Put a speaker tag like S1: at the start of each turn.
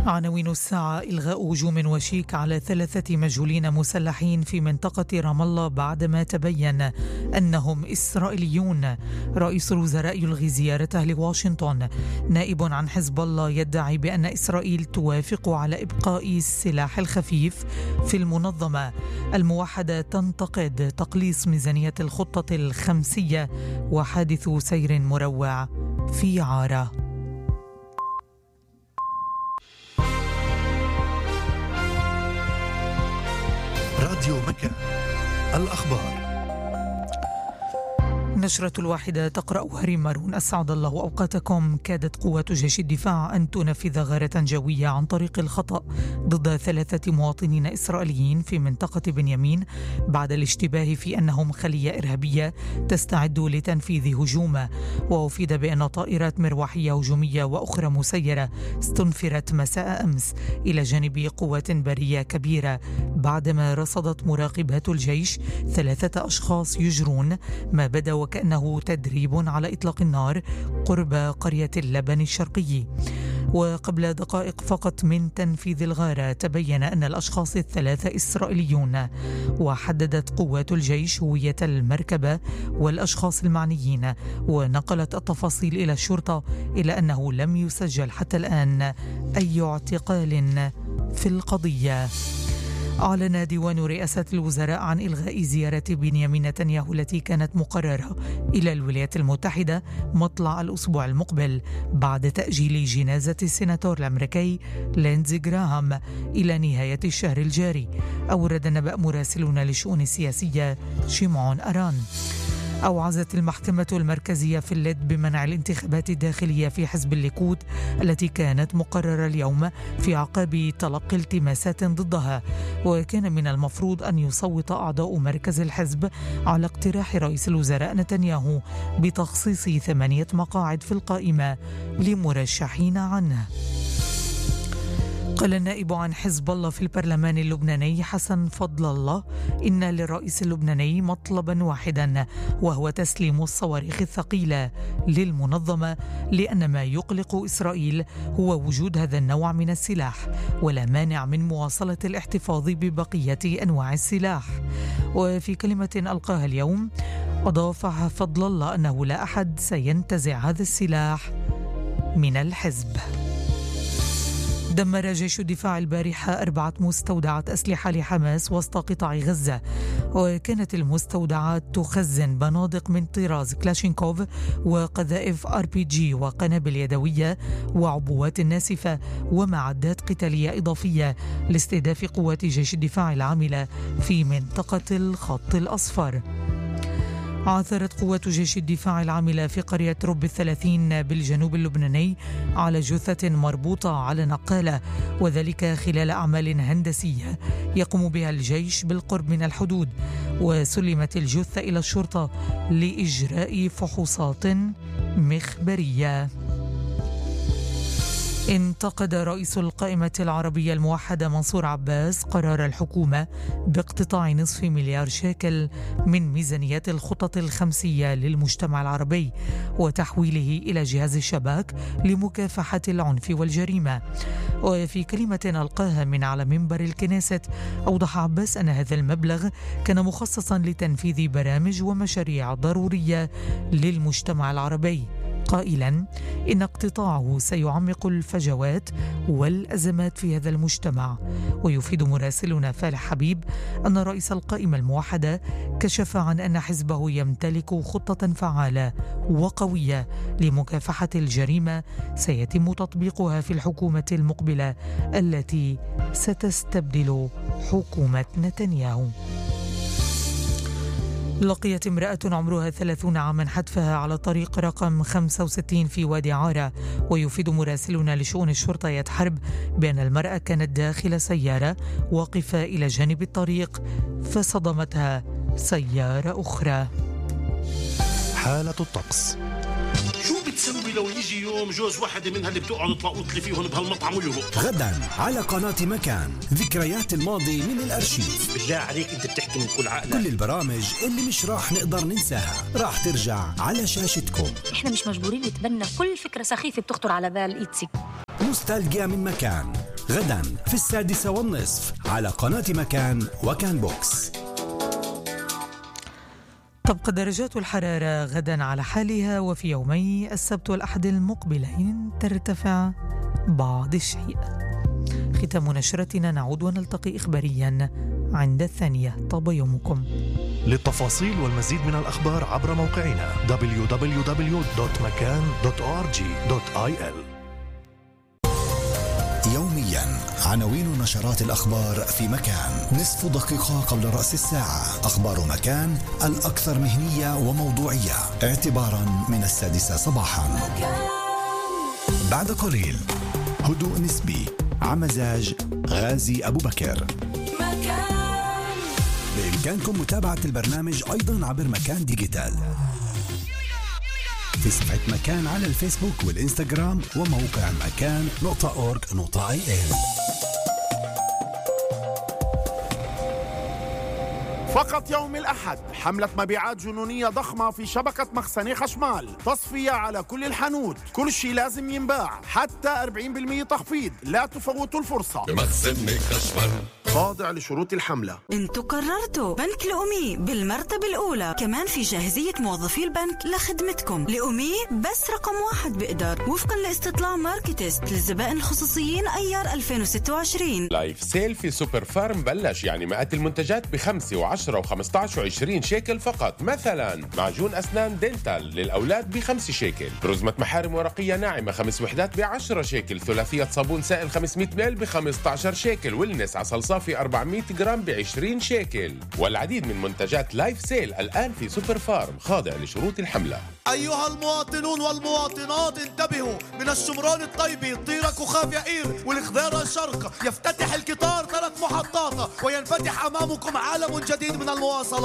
S1: عناوين الساعة: إلغاء هجوم وشيك على 3 مجهولين مسلحين في منطقة رام الله بعدما تبين أنهم إسرائيليون. رئيس الوزراء يلغي زيارته لواشنطن. نائب عن حزب الله يدعي بأن إسرائيل توافق على إبقاء السلاح الخفيف في المنظمة. الموحدة تنتقد تقليص ميزانية الخطة الخمسية. وحادث سير مروع في عارة.
S2: راديو مكان، الأخبار.
S1: نشرة الواحدة تقرأها ريم مارون. أسعد الله أوقاتكم. كادت قوات جيش الدفاع أن تنفذ غارة جوية عن طريق الخطأ ضد 3 مواطنين إسرائيليين في منطقة بنيامين بعد الاشتباه في أنهم خلية إرهابية تستعد لتنفيذ هجوم. وأفيد بأن طائرات مروحية هجومية وأخرى مسيرة استنفرت مساء أمس إلى جانب قوات برية كبيرة بعدما رصدت مراقبات الجيش 3 أشخاص يجرون ما بدا وكأنه تدريب على إطلاق النار قرب قرية اللبن الشرقي. وقبل دقائق فقط من تنفيذ الغارة تبين أن الأشخاص 3 إسرائيليون. وحددت قوات الجيش هوية المركبة والأشخاص المعنيين، ونقلت التفاصيل إلى الشرطة، إلى أنه لم يسجل حتى الآن أي اعتقال في القضية. أعلن ديوان رئاسة الوزراء عن إلغاء زيارة بنيامين نتنياهو التي كانت مقررة إلى الولايات المتحدة مطلع الأسبوع المقبل بعد تأجيل جنازة السيناتور الأمريكي ليندزي غراهام إلى نهاية الشهر الجاري. أورد نبأ مراسلنا للشؤون السياسية شيمعون أران. أوعزت المحكمة المركزية في اللد بمنع الانتخابات الداخلية في حزب الليكود التي كانت مقررة اليوم في عقاب تلقي التماسات ضدها. وكان من المفروض أن يصوت أعضاء مركز الحزب على اقتراح رئيس الوزراء نتنياهو بتخصيص 8 مقاعد في القائمة لمرشحين عنه. قال النائب عن حزب الله في البرلمان اللبناني حسن فضل الله إن للرئيس اللبناني مطلبا واحدا، وهو تسليم الصواريخ الثقيلة للمنظمة، لأن ما يقلق إسرائيل هو وجود هذا النوع من السلاح، ولا مانع من مواصلة الاحتفاظ ببقية أنواع السلاح. وفي كلمة ألقاها اليوم أضاف فضل الله أنه لا أحد سينتزع هذا السلاح من الحزب. دمر جيش الدفاع البارحة 4 مستودعات أسلحة لحماس وسط قطاع غزة. وكانت المستودعات تخزن بنادق من طراز كلاشينكوف وقذائف RPG وقنابل يدوية وعبوات ناسفة ومعدات قتالية إضافية لاستهداف قوات جيش الدفاع العاملة في منطقة الخط الأصفر. عثرت قوات جيش الدفاع العاملة في قرية رب 30 بالجنوب اللبناني على جثة مربوطة على نقالة، وذلك خلال أعمال هندسية يقوم بها الجيش بالقرب من الحدود. وسلمت الجثة إلى الشرطة لإجراء فحوصات مخبرية. انتقد رئيس القائمة العربية الموحدة منصور عباس قرار الحكومة باقتطاع نصف مليار شيكل من ميزانية الخطط الخمسية للمجتمع العربي وتحويله إلى جهاز الشباك لمكافحة العنف والجريمة. وفي كلمة ألقاها من على منبر الكنيسة أوضح عباس أن هذا المبلغ كان مخصصا لتنفيذ برامج ومشاريع ضرورية للمجتمع العربي، قائلا إن اقتطاعه سيعمق الفجوات والأزمات في هذا المجتمع. ويفيد مراسلنا فالح حبيب أن رئيس القائمة الموحدة كشف عن أن حزبه يمتلك خطة فعالة وقوية لمكافحة الجريمة سيتم تطبيقها في الحكومة المقبلة التي ستستبدل حكومة نتنياهو. لقيت امرأة عمرها 30 عاما حتفها على طريق رقم 65 في وادي عارة. ويفيد مراسلنا لشؤون الشرطة يتحرب بأن المرأة كانت داخل سيارة واقفة إلى جانب الطريق فصدمتها سيارة أخرى.
S2: حالة الطقس.
S3: شو بتسوي لو يجي يوم جوز واحدة منها اللي بتقعد تلاقوط لي فيهم بهالمطعم ويهبط؟
S2: غدا على قناة مكان، ذكريات الماضي من الأرشيف.
S3: بالله عليك انت بتحكي من كل عقلك.
S2: كل البرامج اللي مش راح نقدر ننساها راح ترجع على شاشتكم.
S4: احنا مش مجبورين نتبنى كل فكرة سخيفة بتخطر على بال إيتسي.
S2: نوستالجيا من مكان غدا في 6:30 على قناة مكان وكان بوكس.
S1: تبقى درجات الحرارة غدا على حالها، وفي يومي السبت والأحد المقبلين ترتفع بعض الشيء. ختام نشرتنا، نعود ونلتقي إخباريا عند 2:00. طاب يومكم.
S4: للتفاصيل والمزيد من الأخبار عبر موقعنا www.makan.org.il.
S2: يوميا عناوين نشرات الأخبار في مكان، نصف دقيقة قبل رأس الساعة. أخبار مكان الأكثر مهنية وموضوعية اعتبارا من 6 صباحا. بعد قليل هدوء نسبي عمزاج غازي أبو بكر. بإمكانكم متابعة البرنامج أيضا عبر مكان ديجيتال في صفحة مكان على الفيسبوك والإنستغرام وموقع مكان.org.il.
S5: فقط يوم الأحد حملة مبيعات جنونية ضخمة في شبكة مخزني خشمال، تصفية على كل الحانوت، كل شيء لازم ينباع، حتى 40% تخفيض، لا تفوتوا الفرصة.
S6: مخزني خشمال
S5: خاضع لشروط الحملة.
S7: انتوا قررتوا بنك لأمي بالمرتبة الأولى، كمان في جاهزية موظفي البنك لخدمتكم. لأمي بس رقم 1 بقدر وفقا لاستطلاع ماركتست للزبائن الخصوصيين أيار 2026.
S6: لايف سيل في سوبر فارم بلش، يعني مئات المنتجات ب5 و10 و15 و20 شيكل فقط. مثلا معجون أسنان دينتال للأولاد ب5 شيكل، رزمة محارم ورقية ناعمة 5 وحدات ب10 شيكل، ثلاثية صابون سائل 500 مل ب15 شيكل، والنس عسل صافي 400 جرام ب20 شيكل، والعديد من منتجات لايف سيل الآن في سوبر فارم خاضع لشروط الحملة.
S8: أيها المواطنون والمواطنات انتبهوا، من الشمران الطيبي الطيرك وخاف يائير والخضيرة الشرق يفتتح القطار 3 محطات وينفتح أمامكم عالم جديد من المواصلات.